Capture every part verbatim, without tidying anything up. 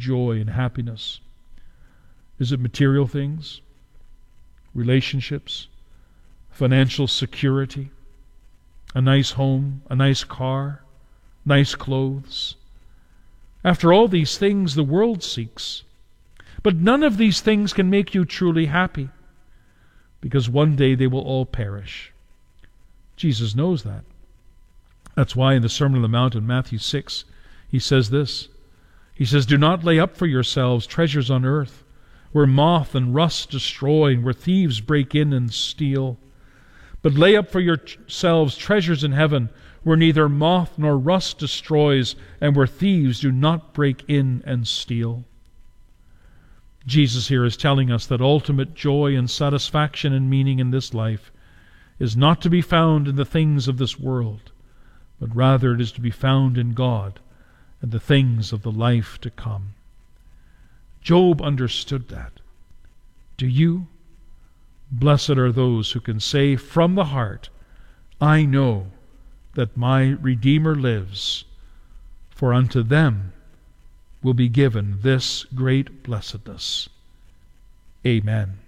joy and happiness? Is it material things? Relationships? Financial security? A nice home? A nice car? Nice clothes? After all these things the world seeks. But none of these things can make you truly happy, because one day they will all perish. Jesus knows that. That's why in the Sermon on the Mount in Matthew six, he says this. He says, "Do not lay up for yourselves treasures on earth, where moth and rust destroy, and where thieves break in and steal. But lay up for yourselves treasures in heaven, where neither moth nor rust destroys, and where thieves do not break in and steal." Jesus here is telling us that ultimate joy and satisfaction and meaning in this life is not to be found in the things of this world, but rather it is to be found in God and the things of the life to come. Job understood that. Do you? Blessed are those who can say from the heart, "I know that my Redeemer lives, for unto them will be given this great blessedness." Amen.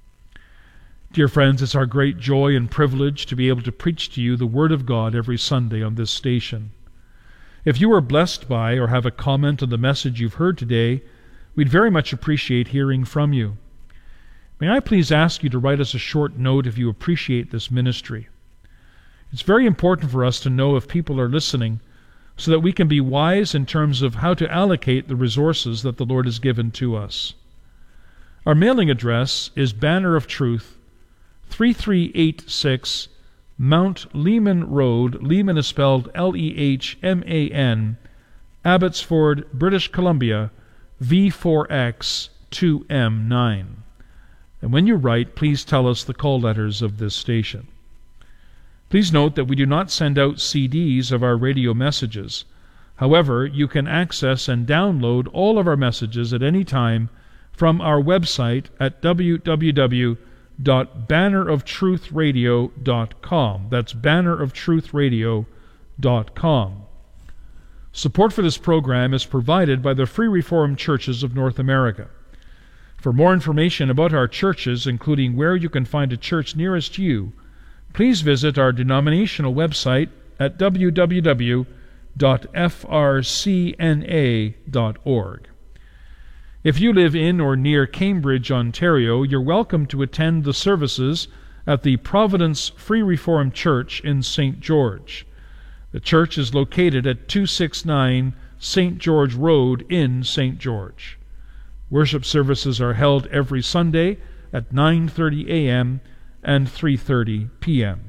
Dear friends, it's our great joy and privilege to be able to preach to you the Word of God every Sunday on this station. If you are blessed by or have a comment on the message you've heard today, we'd very much appreciate hearing from you. May I please ask you to write us a short note if you appreciate this ministry. It's very important for us to know if people are listening so that we can be wise in terms of how to allocate the resources that the Lord has given to us. Our mailing address is Banner of Truth, three three eight six Mount Lehman Road. Lehman is spelled L E H M A N, Abbotsford, British Columbia, V four X two M nine. And when you write, please tell us the call letters of this station. Please note that we do not send out C Ds of our radio messages. However, you can access and download all of our messages at any time from our website at w w w dot banner of truth radio dot com. That's banner of truth radio dot com. Support for this program is provided by the Free Reformed Churches of North America. For more information about our churches, including where you can find a church nearest you, please visit our denominational website at w w w dot f r c n a dot org. If you live in or near Cambridge, Ontario, you're welcome to attend the services at the Providence Free Reformed Church in Saint George. The church is located at two sixty-nine Saint George Road in Saint George. Worship services are held every Sunday at nine thirty a m and three thirty p m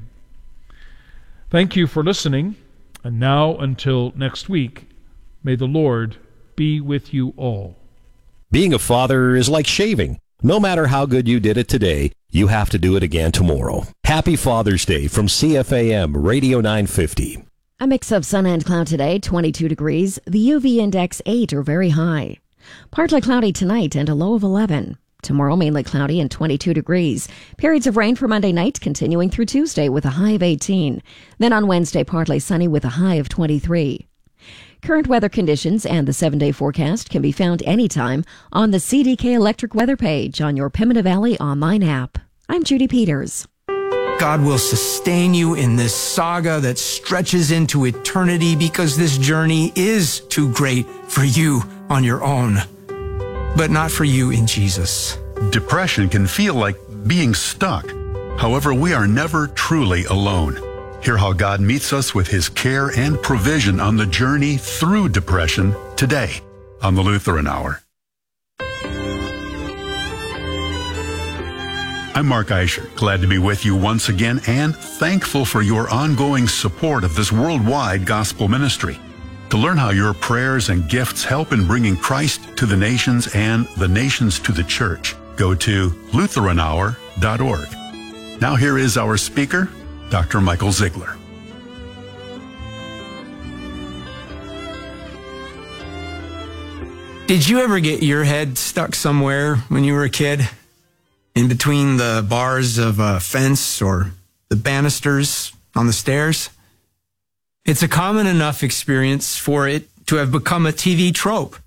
Thank you for listening, and now until next week, may the Lord be with you all. Being a father is like shaving. No matter how good you did it today, you have to do it again tomorrow. Happy Father's Day from C F A M Radio nine fifty. A mix of sun and cloud today, twenty-two degrees. The U V index eight or very high. Partly cloudy tonight and a low of eleven. Tomorrow mainly cloudy and twenty-two degrees. Periods of rain for Monday night continuing through Tuesday with a high of eighteen. Then on Wednesday partly sunny with a high of twenty-three. Current weather conditions and the seven-day forecast can be found anytime on the C D K Electric weather page on your Pembina Valley online app. I'm Judy Peters. God will sustain you in this saga that stretches into eternity because this journey is too great for you on your own, but not for you in Jesus. Depression can feel like being stuck. However, we are never truly alone. Hear how God meets us with His care and provision on the journey through depression today on the Lutheran Hour. I'm Mark Eicher, glad to be with you once again and thankful for your ongoing support of this worldwide gospel ministry. To learn how your prayers and gifts help in bringing Christ to the nations and the nations to the church, go to lutheran hour dot org. Now here is our speaker, Doctor Michael Ziegler. Did you ever get your head stuck somewhere when you were a kid? In between the bars of a fence or the banisters on the stairs? It's a common enough experience for it to have become a T V trope.